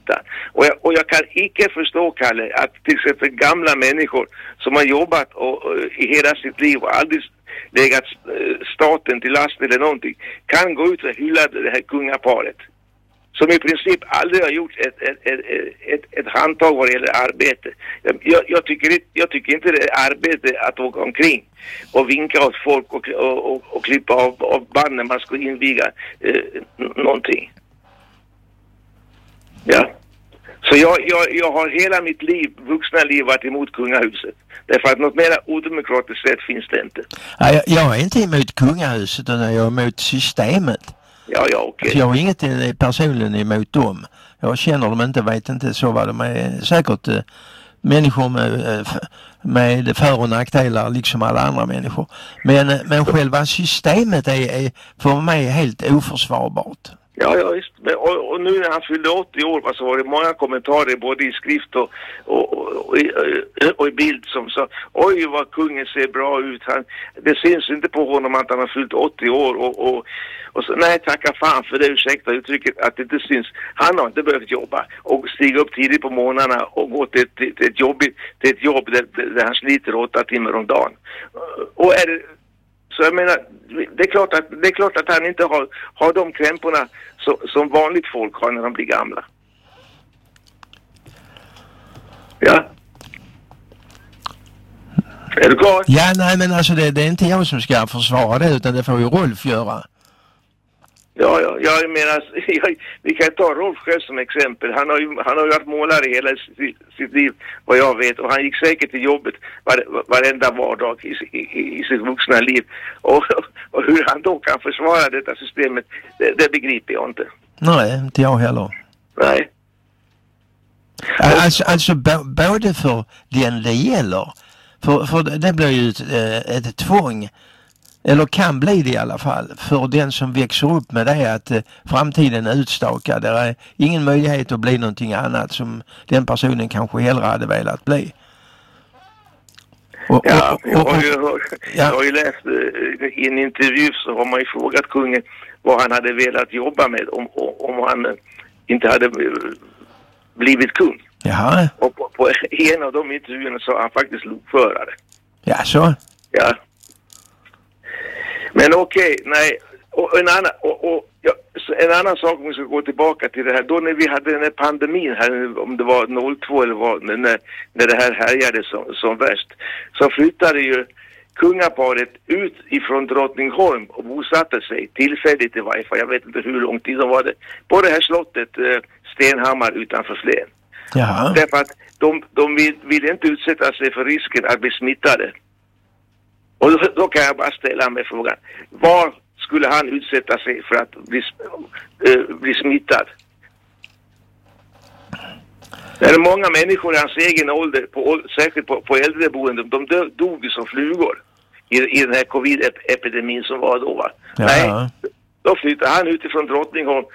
smitta. Och jag kan icke förstå, Kalle, att till exempel gamla människor som har jobbat i hela sitt liv och aldrig legat staten till last eller någonting kan gå ut och hylla det här kungaparet. Som i princip aldrig har gjort ett handtag vad det gäller arbete. Jag tycker inte det är arbete att åka omkring och vinka åt folk och klippa av band när man ska inviga någonting. Ja. Så jag har hela mitt vuxna liv varit emot kungahuset. Därför att något mer odemokratiskt sätt finns det inte. Ja, jag är inte emot kungahuset utan jag är emot systemet. Ja, okej. Jag har inget personligen emot dem. Jag känner dem inte, vet inte så vad de är. Säkert människor med för- och nackdelar liksom alla andra människor. Men själva systemet är för mig helt oförsvarbart. Ja, visst. Och nu när han fyllde 80 år så var det många kommentarer både i skrift och i bild som sa oj vad kungen ser bra ut. Det syns inte på honom att han har fyllt 80 år och så, nej, tacka fan för det, ursäkta uttrycket att det inte syns. Han har inte behövt jobba och stiga upp tidigt på morgnarna och gå till ett jobb där han sliter 8 timmar om dagen. Och så jag menar, det är klart att han inte har de krämporna som vanligt folk har när de blir gamla. Ja. Är du klar? Ja, nej men alltså det är inte jag som ska försvara det utan det får ju Rolf göra. Ja, jag menar, vi kan ta Rolf själv som exempel. Han har ju varit målare hela sitt liv, vad jag vet. Och han gick säkert till jobbet varenda vardag i sitt vuxna liv. Och hur han då kan försvara detta systemet, det begriper jag inte. Nej, inte jag heller. Nej. Alltså både för den det gäller. För det blir ju ett tvång. Eller kan bli det i alla fall. För den som växer upp med det att framtiden är utstakad. Det är ingen möjlighet att bli någonting annat som den personen kanske hellre hade velat bli. Jag har ju läst i en intervju så har man ju frågat kungen vad han hade velat jobba med om han inte hade blivit kung. Jaha. Och på en av de intervjuerna så han faktiskt lokförare. Ja, så? Ja. Men okej, nej. Och en annan sak om vi ska gå tillbaka till det här. Då när vi hade den här pandemin här, om det var 02 eller vad, när det här härjade som värst. Så flyttade ju kungaparet ut ifrån Drottningholm och bosatte sig tillfälligt i varje fall. Jag vet inte hur lång tid de var det. På det här slottet Stenhammar utanför Flen. Jaha. Därför att de vill inte utsätta sig för risken att bli smittade. Och då kan jag bara ställa mig frågan. Var skulle han utsätta sig för att bli smittad? Det är många människor i hans egen ålder, särskilt på äldreboenden, de dog som flugor i den här covid-epidemin som var då, va? Ja. Nej, då flyttade han utifrån Drottningholm.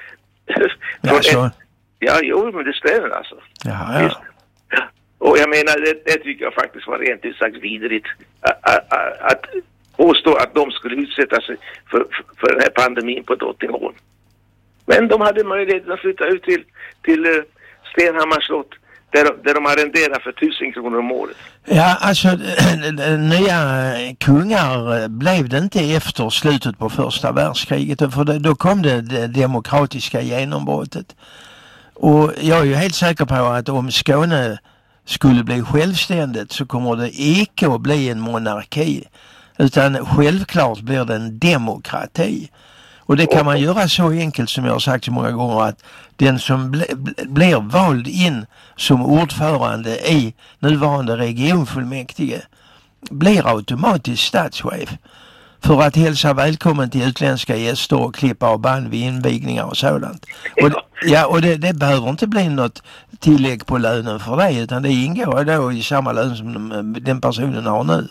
Jo, men det stämmer alltså. Ja. Och jag menar, det tycker jag faktiskt var rent ut sagt vidrigt att påstå att de skulle utsätta sig för den här pandemin på Drottningholm. Men de hade möjligheten att flytta ut till Stenhammars slott där de arrenderar för 1000 kronor om året. Ja, alltså nya kungar blev det inte efter slutet på första världskriget. För då kom det demokratiska genombrottet. Och jag är ju helt säker på att om Skåne skulle bli självständigt så kommer det icke att bli en monarki. Utan självklart blir det en demokrati. Och det kan man göra så enkelt som jag har sagt så många gånger att den som blir vald in som ordförande i nuvarande regionfullmäktige blir automatiskt statschef för att hälsa välkommen till utländska gäster och klippa av band vid invigningar och sådant. Och det behöver inte bli något tillägg på lönen för det utan det ingår då i samma lön som den personen har nu.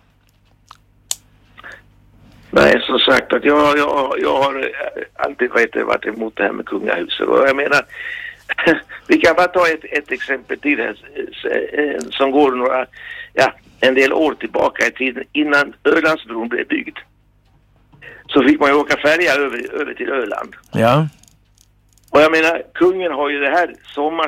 Nej, som sagt att jag har alltid varit emot det här med kungahuset. Och jag menar, vi kan bara ta ett exempel till här, som går en del år tillbaka i tiden innan Ölandsbron blev byggd. Så fick man ju åka färja över till Öland. Ja. Och jag menar, kungen har ju det här